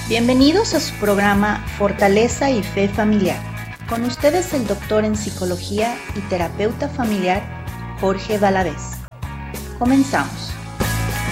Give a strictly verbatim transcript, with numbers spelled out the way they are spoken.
Bienvenidos a su programa Fortaleza y Fe Familiar. Con ustedes el doctor en psicología y terapeuta familiar Jorge Valadez. Comenzamos.